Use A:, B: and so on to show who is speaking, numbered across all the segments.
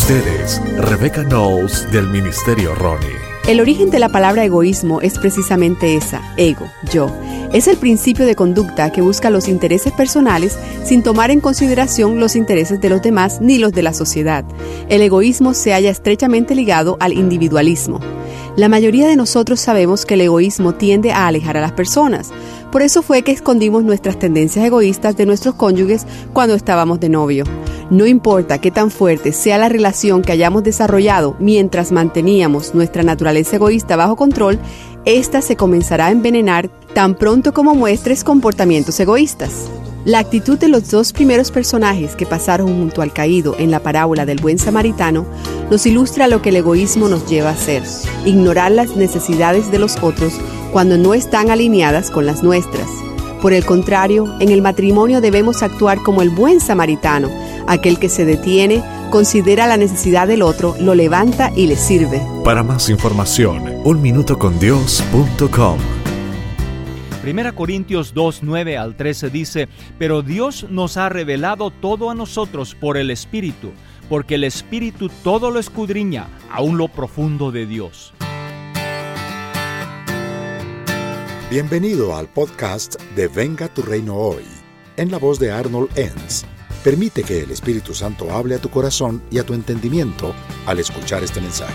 A: ustedes, Rebecca Knowles del Ministerio Ronnie.
B: El origen de la palabra egoísmo es precisamente esa, ego, yo. Es el principio de conducta que busca los intereses personales sin tomar en consideración los intereses de los demás ni los de la sociedad. El egoísmo se halla estrechamente ligado al individualismo. La mayoría de nosotros sabemos que el egoísmo tiende a alejar a las personas. Por eso fue que escondimos nuestras tendencias egoístas de nuestros cónyuges cuando estábamos de novio. No importa qué tan fuerte sea la relación que hayamos desarrollado mientras manteníamos nuestra naturaleza egoísta bajo control, ésta se comenzará a envenenar tan pronto como muestres comportamientos egoístas. La actitud de los dos primeros personajes que pasaron junto al caído en la parábola del buen samaritano nos ilustra lo que el egoísmo nos lleva a hacer: ignorar las necesidades de los otros cuando no están alineadas con las nuestras. Por el contrario, en el matrimonio debemos actuar como el buen samaritano, aquel que se detiene, considera la necesidad del otro, lo levanta y le sirve.
A: Para más información, unminutocondios.com.
C: 1 Corintios 2, 9 al 13 dice: pero Dios nos ha revelado todo a nosotros por el Espíritu, porque el Espíritu todo lo escudriña, aún lo profundo de Dios.
D: Bienvenido al podcast de Venga tu Reino Hoy, en la voz de Arnold Enns. Permite que el Espíritu Santo hable a tu corazón y a tu entendimiento al escuchar este mensaje.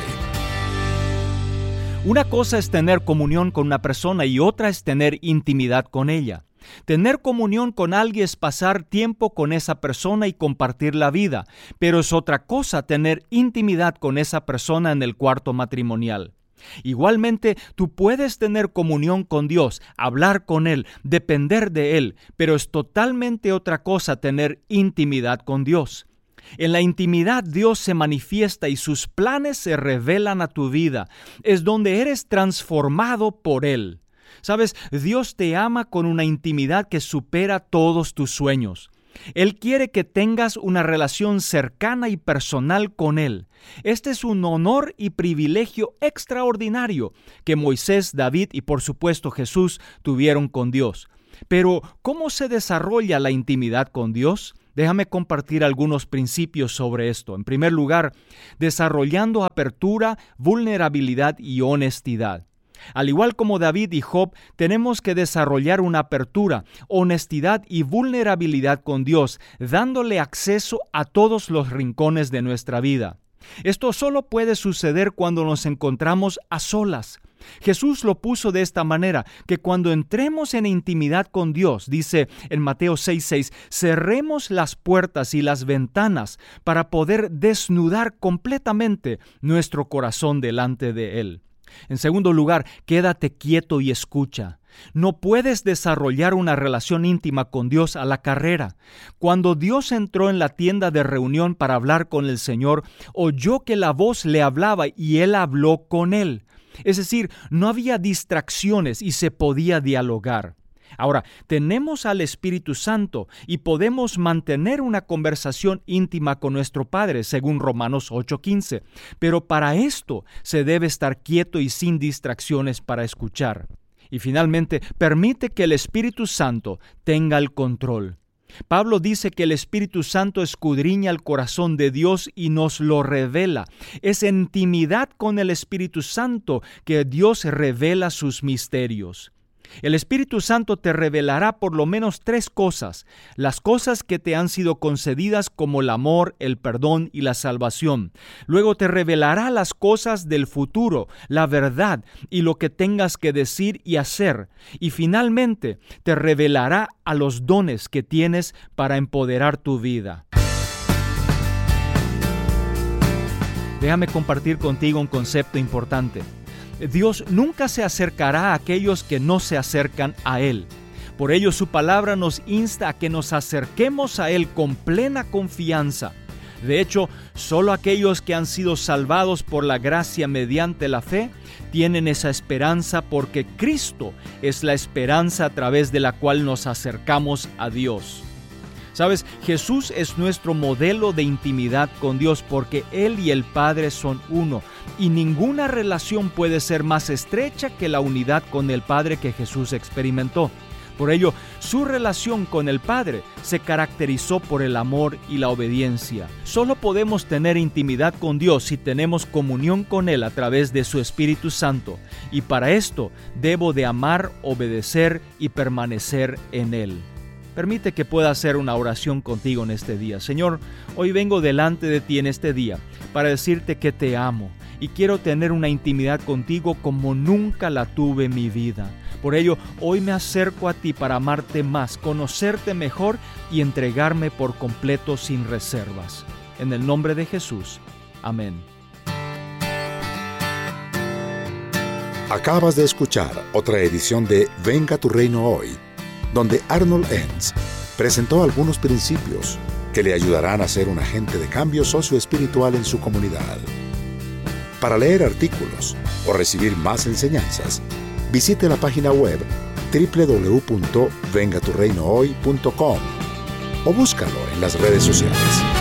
C: Una cosa es tener comunión con una persona y otra es tener intimidad con ella. Tener comunión con alguien es pasar tiempo con esa persona y compartir la vida, pero es otra cosa tener intimidad con esa persona en el cuarto matrimonial. Igualmente, tú puedes tener comunión con Dios, hablar con Él, depender de Él, pero es totalmente otra cosa tener intimidad con Dios. En la intimidad Dios se manifiesta y sus planes se revelan a tu vida. Es donde eres transformado por Él. ¿Sabes? Dios te ama con una intimidad que supera todos tus sueños. Él quiere que tengas una relación cercana y personal con Él. Este es un honor y privilegio extraordinario que Moisés, David y por supuesto Jesús tuvieron con Dios. Pero, ¿cómo se desarrolla la intimidad con Dios? Déjame compartir algunos principios sobre esto. En primer lugar, desarrollando apertura, vulnerabilidad y honestidad. Al igual como David y Job, tenemos que desarrollar una apertura, honestidad y vulnerabilidad con Dios, dándole acceso a todos los rincones de nuestra vida. Esto solo puede suceder cuando nos encontramos a solas. Jesús lo puso de esta manera, que cuando entremos en intimidad con Dios, dice en Mateo 6:6, cerremos las puertas y las ventanas para poder desnudar completamente nuestro corazón delante de Él. En segundo lugar, quédate quieto y escucha. No puedes desarrollar una relación íntima con Dios a la carrera. Cuando Dios entró en la tienda de reunión para hablar con el Señor, oyó que la voz le hablaba y Él habló con él. Es decir, no había distracciones y se podía dialogar. Ahora, tenemos al Espíritu Santo y podemos mantener una conversación íntima con nuestro Padre, según Romanos 8:15. Pero para esto se debe estar quieto y sin distracciones para escuchar. Y finalmente, permite que el Espíritu Santo tenga el control. Pablo dice que el Espíritu Santo escudriña el corazón de Dios y nos lo revela. Es en intimidad con el Espíritu Santo que Dios revela sus misterios. El Espíritu Santo te revelará por lo menos 3 cosas, las cosas que te han sido concedidas como el amor, el perdón y la salvación. Luego te revelará las cosas del futuro, la verdad y lo que tengas que decir y hacer. Y finalmente te revelará a los dones que tienes para empoderar tu vida. Déjame compartir contigo un concepto importante. Dios nunca se acercará a aquellos que no se acercan a Él. Por ello, su palabra nos insta a que nos acerquemos a Él con plena confianza. De hecho, solo aquellos que han sido salvados por la gracia mediante la fe tienen esa esperanza, porque Cristo es la esperanza a través de la cual nos acercamos a Dios. ¿Sabes? Jesús es nuestro modelo de intimidad con Dios porque Él y el Padre son uno y ninguna relación puede ser más estrecha que la unidad con el Padre que Jesús experimentó. Por ello, su relación con el Padre se caracterizó por el amor y la obediencia. Solo podemos tener intimidad con Dios si tenemos comunión con Él a través de su Espíritu Santo. Y para esto debo de amar, obedecer y permanecer en Él. Permite que pueda hacer una oración contigo en este día. Señor, hoy vengo delante de ti en este día para decirte que te amo y quiero tener una intimidad contigo como nunca la tuve en mi vida. Por ello, hoy me acerco a ti para amarte más, conocerte mejor y entregarme por completo sin reservas. En el nombre de Jesús. Amén.
D: Acabas de escuchar otra edición de Venga tu Reino Hoy, donde Arnold Enns presentó algunos principios que le ayudarán a ser un agente de cambio socioespiritual en su comunidad. Para leer artículos o recibir más enseñanzas, visite la página web www.vengaturreinohoy.com o búscalo en las redes sociales.